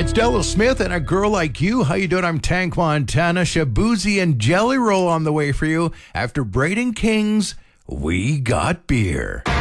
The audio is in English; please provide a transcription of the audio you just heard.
It's Della Smith and A Girl Like You. How you doing? I'm Tank Montana. Shabuzi and Jelly Roll on the way for you. After Braden Kings, we got beer.